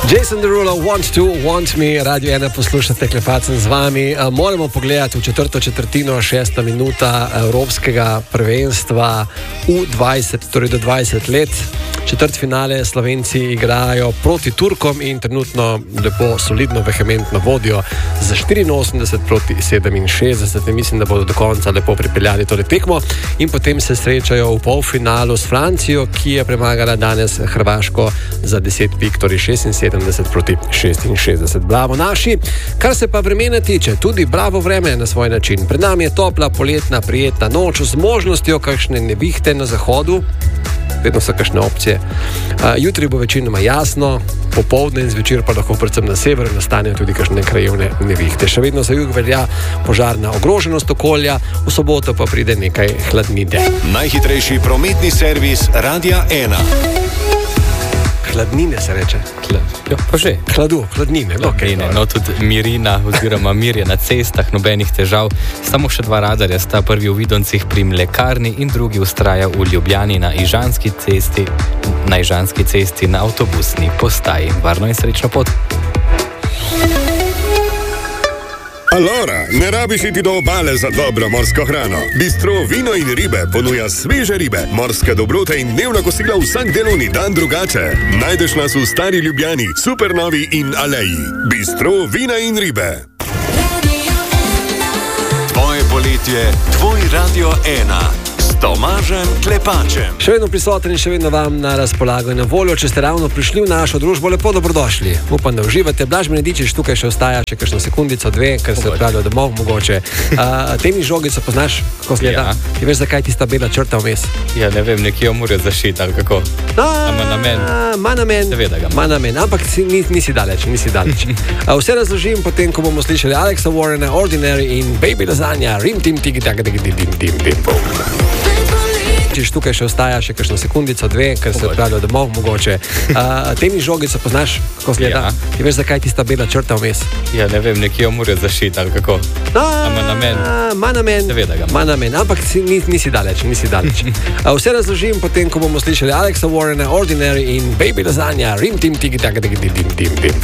Jason Derulo, Want to, Want me, Radio 1 poslušate, Klepacem z vami. Moramo pogledati v četrto četrtino, 6. minuta Evropskega prvenstva U20, torej do 20 let. Četrtfinale Slovenci igrajo proti Turkom in trenutno lepo, solidno, vehementno vodijo za 84 proti 67. Mislim, da bodo do konca lepo pripeljali tole tekmo in potem se srečajo v polfinalu s Francijo, ki je premagala danes Hrvaško za 10 pik, torej 76 proti 66. Bravo naši. Kar se pa vremena tiče, tudi bravo vreme na svoj način. Pred nami je topla, poletna, prijetna noč z možnostjo kakšne nevihte na zahodu. Vedno so kakšne opcije. Jutri bo večinoma jasno, popoldne in zvečer pa lahko predvsem na severu nastanejo tudi kakšne krajevne nevihte. Še vedno za jug velja požarna ogroženost okolja, v soboto pa pride nekaj hladnine. Najhitrejši prometni servis Radia 1. Hladnine se reče. Pa že. Hladnine. Okay, no, tudi mirina oziroma mirje na cestah, nobenih težav. Samo še dva radarja sta, prvi v Vidoncih pri Mlekarni in drugi ustraja v Ljubljani na Ižanski cesti na avtobusni postaji. Varno in srečno pot. Alora, ne rabiš iti do obale za dobro morsko hrano. Bistro Vino in ribe ponuja sveže ribe, morske dobrote in dnevna kosila vsak delovni dan drugače. Najdeš nas v Stari Ljubljani, Supernovi in Aleji. Bistro Vina in ribe. Tvoje poletje, tvoj Radio 1. Tomažem Klepačem. Še vedno prisoten in še vedno vam na razpolago in na voljo, če ste ravno prišli v našo družbo, lepo dobrodošli. Upam, da uživate. Blaž Benedičič tukaj še ostaja, še kakšno sekundico, dve, ker se odpravljajo domov, mogoče. Tenis žogico poznaš, kako sleda? Ja. Ti veš, zakaj tista bela črta vmes? Ja, ne vem, nekje morajo zašiti ali kako. Ma namen, ampak nisi daleč. Vse razložim potem, ko bomo slišali Alexa Warrena, Ordinary in Baby Lasagna, rim tim tiki taka dim bum. Tukaj še ostaja še kakšno sekundico, dve, ker se odpravljajo domov, mogoče. Tenis žogico poznaš, kako sleda? Ja. Ti veš, zakaj tista bela črta vmes? Ja, ne vem, nekje morajo zašiti ali kako. Ma namen, ampak nisi daleč. Vse razložim potem, ko bomo slišali Alexa Warrena, Ordinary in Baby Lasagna, rim tim tiki taka dim.